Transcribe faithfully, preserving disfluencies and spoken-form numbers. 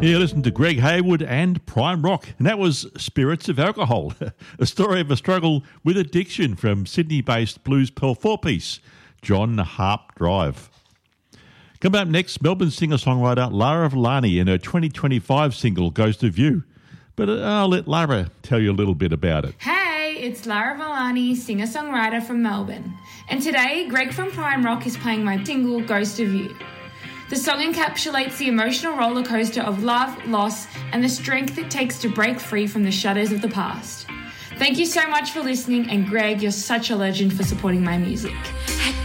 You listen to Greg Hayward and Prime Rock, and that was Spirits of Alcohol, a story of a struggle with addiction from Sydney-based blues pearl four-piece, John Harp Drive. Coming up next, Melbourne singer-songwriter Lara Villani and her twenty twenty-five single Ghost of You. But I'll let Lara tell you a little bit about it. Hey, it's Lara Villani, singer-songwriter from Melbourne. And today, Greg from Prime Rock is playing my single Ghost of You. The song encapsulates the emotional roller coaster of love, loss, and the strength it takes to break free from the shadows of the past. Thank you so much for listening, and Greg, you're such a legend for supporting my music.